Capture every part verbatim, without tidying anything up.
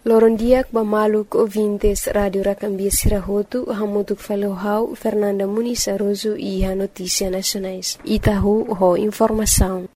Lorondiak Bamaluk ouvintes Rádio Racambia Sirahotu, Hamutuk Falohau, Fernanda Muniz Aroso e a Notícia Nacionais. Itahu, ho informação.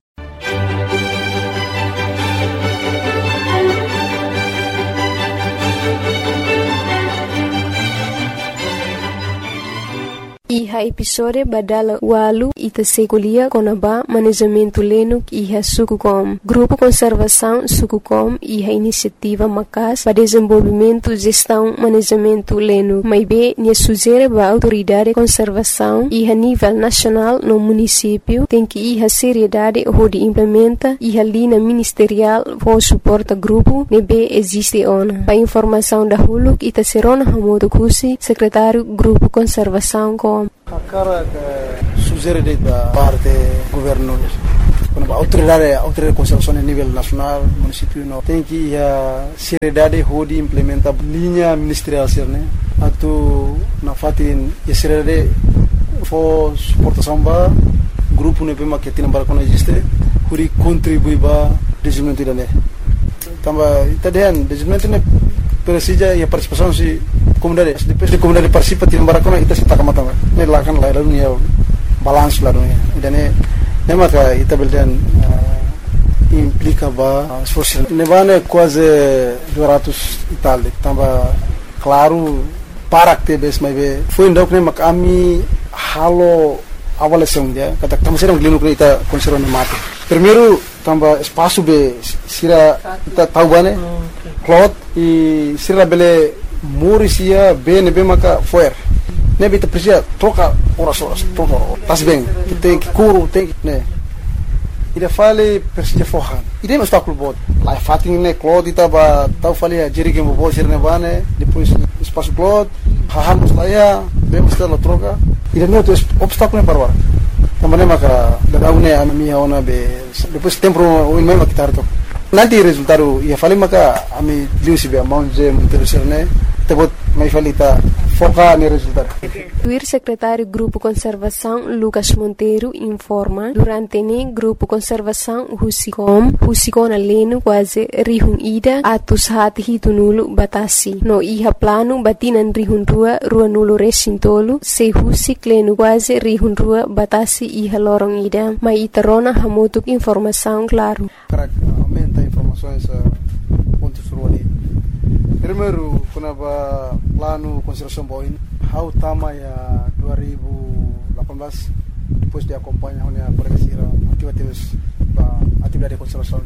Iha episode badala walu ita sekolia konaba manejamento lenuk iha Sukucom. Grupo Conservação Sukucom iha iniciativa macas para desenvolvimento, gestão, manejamento lenuk. Maibe nia sugere ba autoridade conservação iha nível nacional no município tem que iha seriedade ho de implementa iha linha ministerial ho suporta grupo nebe existe ona. Pa informação da huluk ita serona hamodo kusi secretário Grupo Conservação com a cara que sugere da parte governo quando a autoridade a autoridade de conservação a nível nacional município não tem que a seriedade de implementar linha ministerial né atu na fatin a seriedade for suportação ba grupo ne bema que tem para quando existe huri contribui ba desenvolvimento da né tamba itadian desenvolvimento ne precisa e a participação se comunidade depois de comunidade participa tem para quando ita se tá kamata ne lakan la dunia balance la dunia dan ne ne maka ita beldan implica ba esforço ne vane quase duzentos e tal tamba claro para que bes mais be foi ndok ne mak ami halo avaliação dia kata tamo serang lino ita conserva ne mate primeiro tamba espaço be sira ita tahu bane cloth e sira bele Morisia bene bem maka foer. Nebe te precisa troca horas horas troca. Tas bem. Tem que curo tem que né. Ida fale precisa forran. Ida mas tá clube. Lá fatin né cloth ita ba tau fale a jeri que mo bo ser nevane depois espaço cloth. Hahan lá ya bem mas la troca. Ida não tem obstáculo para agora. Também maka da une a minha ona be depois tempo o mesmo que tarto. Nanti resultado ia fale maka ami liusi be amount je interesserne tebot mai falita foca no resultado. O secretário Grupo Conservação Lucas Monteiro informa durante ne Grupo Conservação Husicom Husicona leno quase rihun ida atus hati hitunulu batasi no iha plano batinan rihun rua rua nulu resintolu se husik leno quase rihun rua batasi iha lorong ida mai iterona hamutuk informação claro. Aumenta informações pontos ruali. Primeiro, quando a plano conservação boin, how tama ya dua ribu lapan belas depois de acompanhar a progressira atividades ba atividade de conservação.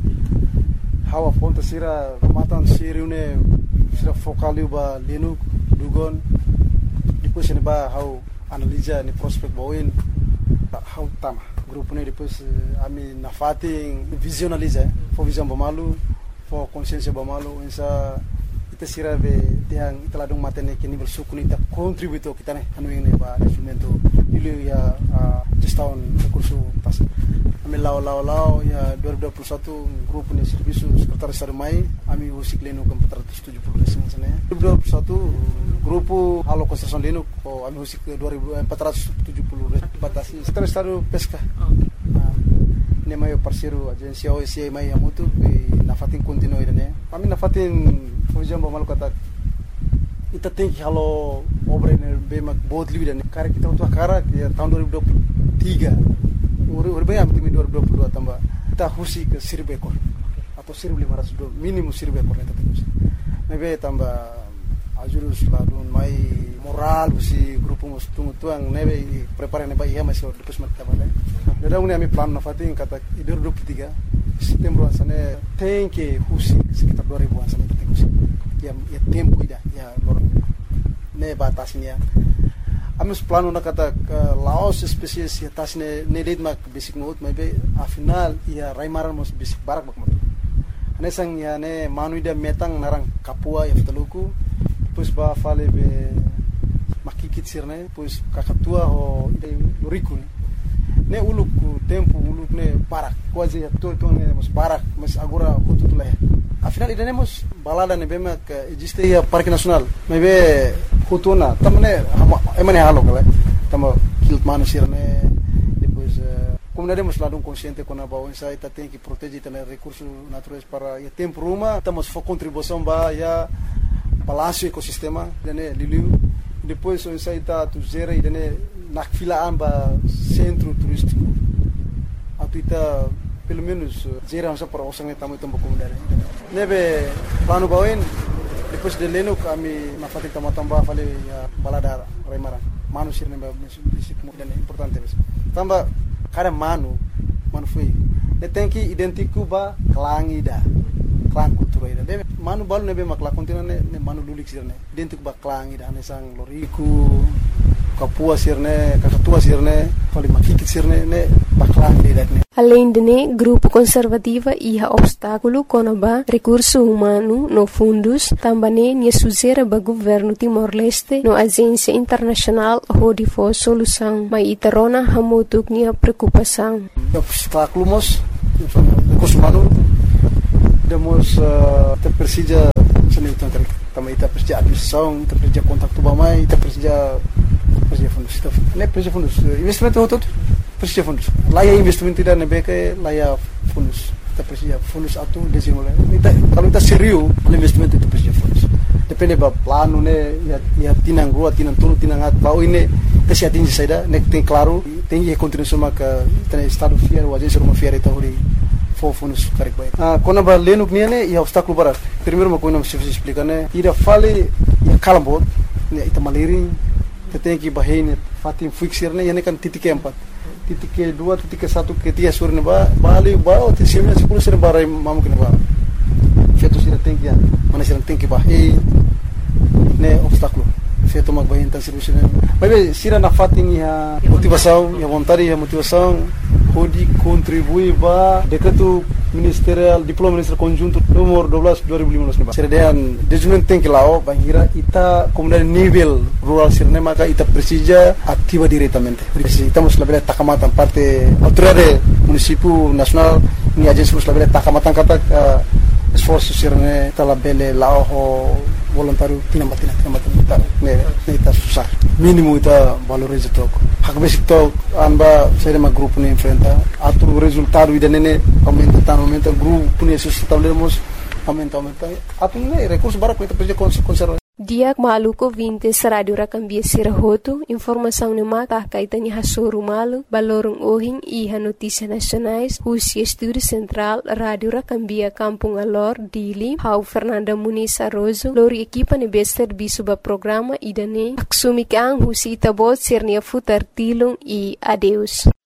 How a ponta sira matan sira une sira focaliu ba lenu dugon depois ne ba how analisa ni prospect boin how tama grupo ne depois ami na fating visualiza for visão bamalu for consciência bamalu essa ita sira be tiang ita ladong matene ke nível suku ita contributo kita ne anu ini ba desenvolvimento ilu ya gestão recurso pas ami lao lao lao ya dua ribu dua puluh satu grupo ne serviço secretário estado mai ami usik leno com empat ratus tujuh puluh resim sana dua ribu dua puluh satu grupo halo konstruksi leno ko ami usik empat ratus tujuh puluh batasi secretário estado pesca ne mai parceiro agência O S I mai amutu na fatin continue ne ami na fatin fujam ba malu kata ita tem que halo obra ne be mak bot libi dan cara kita untuk cara ya tahun dua ribu dua puluh tiga ur bem am timi dua ribu dua puluh dua tambah kita husi ke seribu ekor atau seribu lima ratus minimum seribu ekor ne tetap mebe tambah ajurus ladun mai moral si grupo mus tungu tuang nebe prepare ne ba iya masih depois mat tabale da uni ami plan na fatin kata dua ribu dua puluh tiga setembro asane tem que husi sekitar dua ribu asane tem husi ya ya tempo ida ya lorong ne batasnya amus plano na kata laos spesies ya tasne ne led mak basic note maybe a final ya raimaran mos basic barak bak matu ane sang ya ne manu ida metang narang kapua ya ftaluku depois ba fale be makikit sirne depois kakatua ho ida riku ne uluk tempo uluk ne barak quase ya to to ne mos barak mas agora kutu tula afinal ida ne mos balada ne bema que existe ya parque nacional maybe kutuna tamne emane halo kala tamo kilt manu sirne depois comunidade mas lá um consciente com a bau essa ita tem que proteger também recursos naturais para o tempo ruma estamos for contribuição ba ya balanço ecossistema dene liliu depois so essa ita tu zera e dene na fila amba centro turístico atuita pelo menos zera essa para osang tamu tambo comunidade nebe plano bauen depois de leno kami na fati tamba fale ya balada remara manu sirne ba município é importante mesmo tamba cada manu manu foi ne tem que identificar ba clang ida clang cultura ida de manu balu nebe makla continua ne manu lulik sirne identificar ba clang ida ne sang loriku kapua sirne kakatua sirne fale makikit sirne ne ba clang ida ne. Além de né, grupo conservativa e a obstáculo conaba recurso humano no fundos, também ne suzera ba governo Timor-Leste no agência internacional hodi for solução, mas itarona hamutuk nia preocupação. Obstáculo mos recurso humano demos te precisa seni tanto também te precisa administração, te precisa contato bamai, te precisa precisa fundos, ne precisa fundos, investimento todo precisa fundos. Lá é investimento tidak nebeke, lá é fundos. Kita precisa fundos atu desenvolver. Kalau kita serius, investimento itu precisa fundos. Depende ba plano ne, ya ya tinang rua, tinang tulu, tinang at bau ini, kita se atinge saida, ne tem claro, tem que continuar sama ka tem estado fiel, o agência uma fiel itu hori for fundos correct baik. Ah, quando ba leno que ne, e obstáculo para. Primeiro uma coisa não se explica ne, ira fale ya kalambot, ne ita maliring, kita tem que bahine fatim fixir ne, ya ne kan titik empat. Titik ke dua, titik ke satu, ke tiga sur ne ba, bali ba, o tisimnya sepuluh sur ba rai mamu kene ba. Feito sira tem que, mana sira tem que ba, e ne obstáculo. Feito mag ba então serviço ne. Mas sira na fating ya motivação, ya vontade, ya motivação, pode contribuir ba decreto ministerial, diploma ministerial conjunto nomor dua belas dua ribu lima belas ne ba. Sira dean desenvolvimento tem que lao, bangira ita comunidade nível rural sirne maka ita precisa ativa diretamente. Estamos la bela takamatan parte autoridade município nacional ni agência la bela takamatan kata esforço sirne tala bele lao voluntário tinambat tinambat tinambat ne ne ita susah mínimo ita valoriza tok hak basic tok anba sere ma grupo ne enfrenta atu resultado ida nene aumenta tan aumenta grupo ne sustentaremos aumenta aumenta atu ne recurso bara ko ita precisa conservar. Diak maluko vintes radio rakambia sirahoto, informação ne mata kaitani hasoru malu, balorong ohing iha notícia nacionais, Husi Estúdio Central, Radio Rakambia Kampung Alor, Dili, Hau Fernanda Muniz Arrozo, lori equipa ne bester bisuba programa idane, aksumi ang Husi itabot sirnia futar tilung e adeus.